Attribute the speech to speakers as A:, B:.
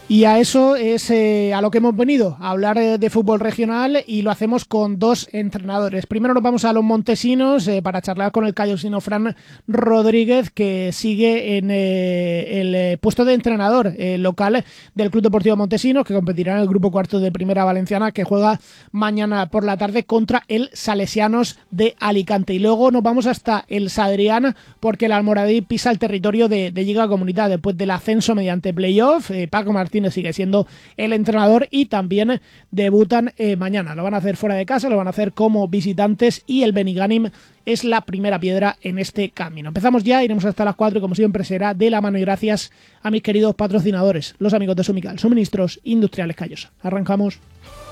A: Y a eso es a lo que hemos venido, a hablar de fútbol regional, y lo hacemos con dos entrenadores. Primero nos vamos a los montesinos para charlar con el callosino Fran Rodríguez, que sigue en el puesto de entrenador local del Club Deportivo Montesinos, que competirá en el grupo cuarto de Primera Valenciana, que juega mañana por la tarde contra el Salesianos de Alicante. Y luego nos vamos hasta el Sadrián, porque el Almoradí pisa el territorio de Lliga Comunidad después del ascenso mediante playoff. Paco Martínez sigue siendo el entrenador y también debutan mañana. Lo van a hacer fuera de casa, lo van a hacer como visitantes, y el Benigànim es la primera piedra en este camino. Empezamos ya, iremos hasta las 4 y como siempre será de la mano y gracias a mis queridos patrocinadores, los amigos de Sumical, Suministros Industriales Callosa. Arrancamos.